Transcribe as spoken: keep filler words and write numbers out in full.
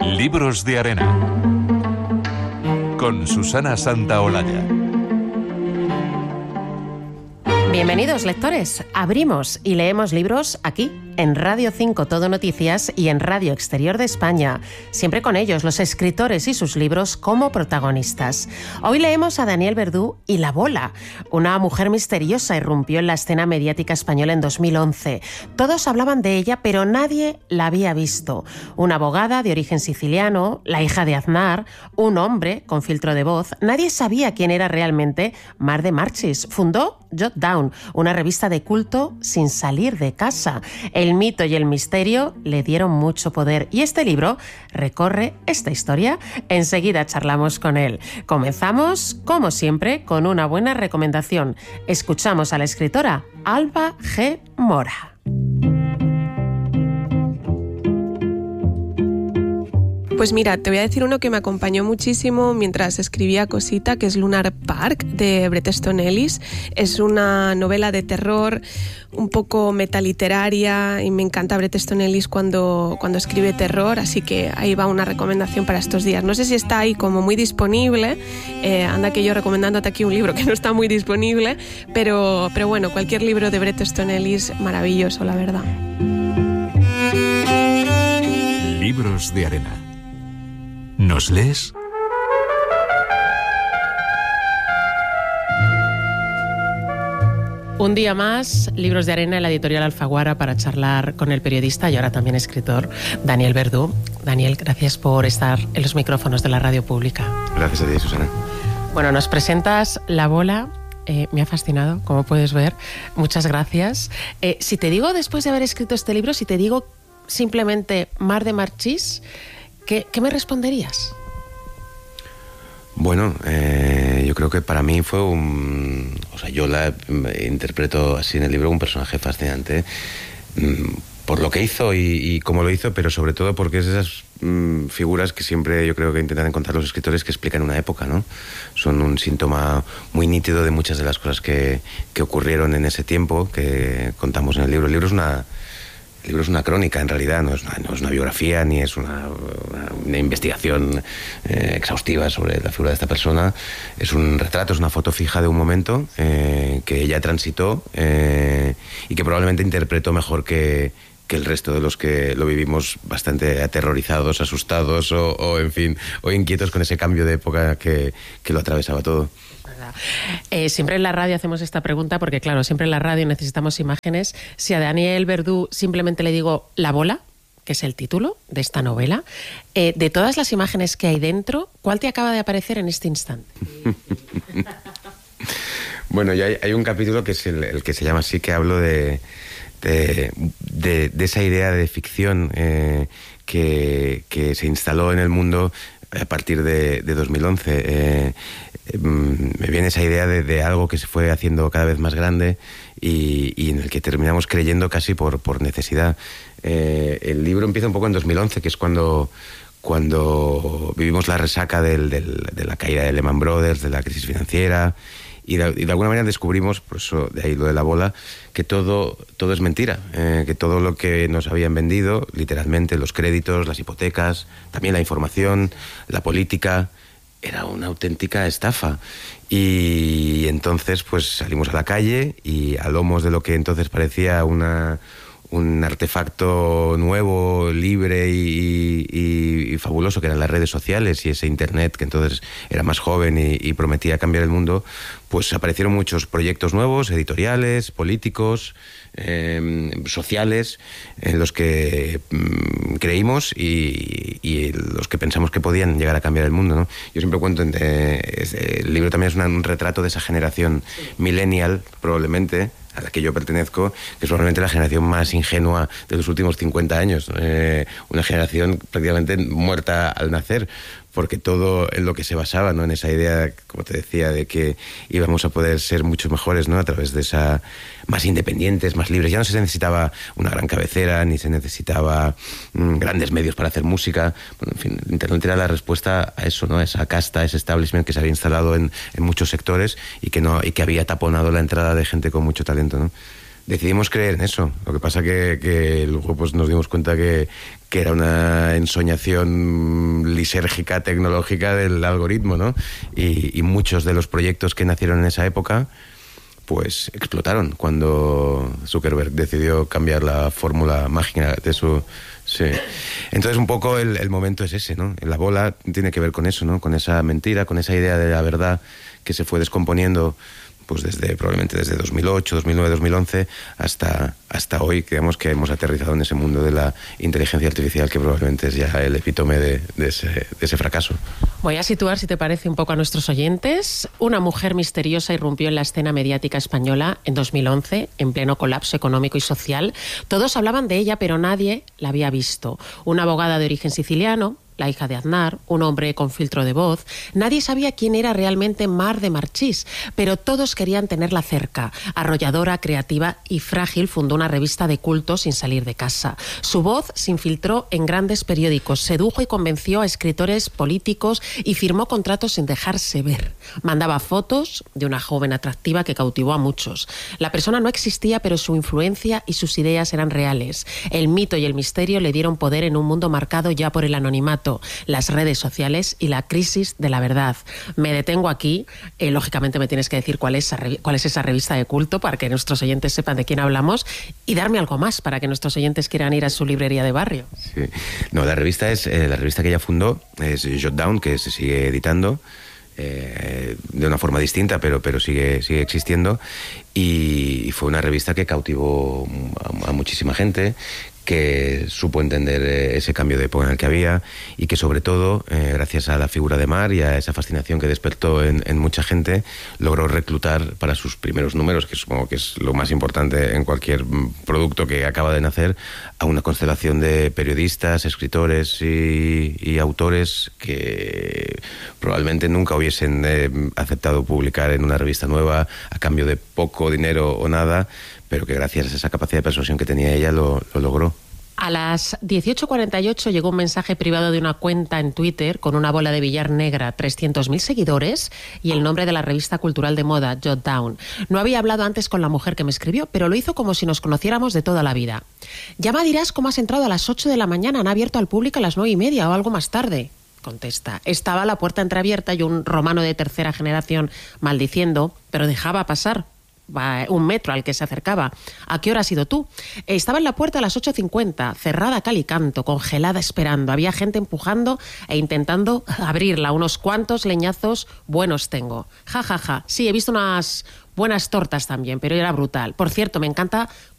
Libros de Arena con Susana Santaolalla. Bienvenidos, lectores. Abrimos y leemos libros aquí, en Radio cinco Todo Noticias y en Radio Exterior de España. Siempre con ellos, los escritores y sus libros como protagonistas. Hoy leemos a Daniel Verdú y La Bola. Una mujer misteriosa irrumpió en la escena mediática española en dos mil once. Todos hablaban de ella, pero nadie la había visto. Una abogada de origen siciliano, la hija de Aznar, un hombre con filtro de voz. Nadie sabía quién era realmente Mar de Marchis. Fundó Jot Down, una revista de culto sin salir de casa. El mito y el misterio le dieron mucho poder y este libro recorre esta historia. Enseguida charlamos con él. Comenzamos, como siempre, con una buena recomendación. Escuchamos a la escritora Alba G. Mora. Pues mira, te voy a decir uno que me acompañó muchísimo mientras escribía Cosita, que es Lunar Park, de Bret Easton Ellis. Es una novela de terror un poco metaliteraria y me encanta Bret Easton Ellis cuando, cuando escribe terror, así que ahí va una recomendación para estos días. No sé si está ahí como muy disponible, eh, anda que yo recomendándote aquí un libro que no está muy disponible, pero, pero bueno, cualquier libro de Bret Easton Ellis, maravilloso, la verdad. Libros de Arena. ¿Nos lees? Un día más, Libros de Arena en la editorial Alfaguara para charlar con el periodista y ahora también escritor Daniel Verdú. Daniel, gracias por estar en los micrófonos de la radio pública. Gracias a ti, Susana. Bueno, nos presentas La Bola. Eh, me ha fascinado, como puedes ver. Muchas gracias. Eh, si te digo, después de haber escrito este libro, si te digo simplemente Mar de Marchis, ¿Qué, ¿Qué me responderías? Bueno, eh, yo creo que para mí fue un... O sea, yo la interpreto así en el libro, un personaje fascinante mmm, por lo que hizo y, y cómo lo hizo, pero sobre todo porque es de esas mmm, figuras que siempre yo creo que intentan encontrar los escritores que explican una época, ¿no? Son un síntoma muy nítido de muchas de las cosas que, que ocurrieron en ese tiempo, que contamos en el libro. El libro es una... El libro es una crónica, en realidad, no es una, no es una biografía ni es una, una, una investigación eh, exhaustiva sobre la figura de esta persona. Es un retrato, es una foto fija de un momento eh, que ella transitó eh, y que probablemente interpretó mejor que, que el resto de los que lo vivimos bastante aterrorizados, asustados o, o en fin, o inquietos con ese cambio de época que, que lo atravesaba todo. Eh, siempre en la radio hacemos esta pregunta porque, claro, siempre en la radio necesitamos imágenes. Si a Daniel Verdú simplemente le digo La Bola, que es el título de esta novela, eh, de todas las imágenes que hay dentro, ¿cuál te acaba de aparecer en este instante? Bueno, ya hay, hay un capítulo que es el, el que se llama así, que hablo de, de, de, de esa idea de ficción eh, que, que se instaló en el mundo a partir de, de dos mil once. Eh, me viene esa idea de, de algo que se fue haciendo cada vez más grande y, y en el que terminamos creyendo casi por, por necesidad. Eh, el libro empieza un poco en dos mil once, que es cuando, cuando vivimos la resaca del, del, de la caída de Lehman Brothers, de la crisis financiera, y de, y de alguna manera descubrimos, por eso de ahí lo de La Bola, que todo, todo es mentira, eh, que todo lo que nos habían vendido, literalmente los créditos, las hipotecas, también la información, la política, era una auténtica estafa. Y entonces pues salimos a la calle y a lomos de lo que entonces parecía una, un artefacto nuevo, libre y, y, y fabuloso, que eran las redes sociales y ese internet que entonces era más joven y, y prometía cambiar el mundo, pues aparecieron muchos proyectos nuevos, editoriales, políticos, eh, sociales, en los que mm, creímos y, y los que pensamos que podían llegar a cambiar el mundo, ¿no? Yo siempre cuento, eh, el libro también es una, un retrato de esa generación millennial, probablemente, a la que yo pertenezco, que es probablemente la generación más ingenua de los últimos cincuenta años, eh, una generación prácticamente muerta al nacer, porque todo en lo que se basaba, ¿no?, en esa idea, como te decía, de que íbamos a poder ser mucho mejores, ¿no?, a través de esa, más independientes, más libres. Ya no se necesitaba una gran cabecera, ni se necesitaba mmm, grandes medios para hacer música. Bueno, en fin, Internet era la respuesta a eso, ¿no?, a esa casta, a ese establishment que se había instalado en, en muchos sectores y que no y que había taponado la entrada de gente con mucho talento, ¿no? decidimos creer en eso. Lo que pasa que, que luego pues nos dimos cuenta que, que era una ensoñación lisérgica tecnológica del algoritmo, ¿no? Y, y muchos de los proyectos que nacieron en esa época pues explotaron cuando Zuckerberg decidió cambiar la fórmula mágica de su... Sí. Entonces un poco el, el momento es ese, ¿no? La bola tiene que ver con eso, ¿no? Con esa mentira, con esa idea de la verdad que se fue descomponiendo pues desde probablemente desde dos mil ocho, dos mil nueve, dos mil once hasta, hasta hoy, creemos que hemos aterrizado en ese mundo de la inteligencia artificial que probablemente es ya el epítome de, de, ese, de ese fracaso. Voy a situar, si te parece, un poco a nuestros oyentes. Una mujer misteriosa irrumpió en la escena mediática española en dos mil once, en pleno colapso económico y social. Todos hablaban de ella, pero nadie la había visto. Una abogada de origen siciliano, la hija de Aznar, un hombre con filtro de voz. Nadie sabía quién era realmente Mar de Marchís, pero todos querían tenerla cerca. Arrolladora, creativa y frágil, fundó una revista de culto sin salir de casa. Su voz se infiltró en grandes periódicos, sedujo y convenció a escritores políticos y firmó contratos sin dejarse ver. Mandaba fotos de una joven atractiva que cautivó a muchos. La persona no existía, pero su influencia y sus ideas eran reales. El mito y el misterio le dieron poder en un mundo marcado ya por el anonimato, las redes sociales y la crisis de la verdad. Me detengo aquí. Eh, lógicamente me tienes que decir cuál es, cuál es esa revista de culto para que nuestros oyentes sepan de quién hablamos y darme algo más para que nuestros oyentes quieran ir a su librería de barrio. Sí. No, la revista es eh, la revista que ella fundó es Jotdown, que se sigue editando eh, de una forma distinta, pero, pero sigue, sigue existiendo, y fue una revista que cautivó a, a muchísima gente, que supo entender ese cambio de época en el que había y que sobre todo, eh, gracias a la figura de Mar y a esa fascinación que despertó en, en mucha gente, logró reclutar para sus primeros números, que supongo que es lo más importante en cualquier producto que acaba de nacer, a una constelación de periodistas, escritores y, y autores que probablemente nunca hubiesen eh, aceptado publicar en una revista nueva a cambio de poco dinero o nada, pero que gracias a esa capacidad de persuasión que tenía ella lo, lo logró. A las dieciocho cuarenta y ocho llegó un mensaje privado de una cuenta en Twitter con una bola de billar negra, trescientos mil seguidores y el nombre de la revista cultural de moda, Jotdown. No había hablado antes con la mujer que me escribió, pero lo hizo como si nos conociéramos de toda la vida. Ya me dirás cómo has entrado a las ocho de la mañana, han abierto al público a las nueve y media o algo más tarde. Contesta, estaba la puerta entreabierta y un romano de tercera generación maldiciendo, pero dejaba pasar un metro al que se acercaba. ¿A qué hora has ido tú? Estaba en la puerta a las ocho cincuenta, cerrada a cal y canto, congelada esperando. Había gente empujando e intentando abrirla. Unos cuantos leñazos buenos tengo. Ja, ja, ja. Sí, he visto unas buenas tortas también, pero era brutal. Por cierto, me encanta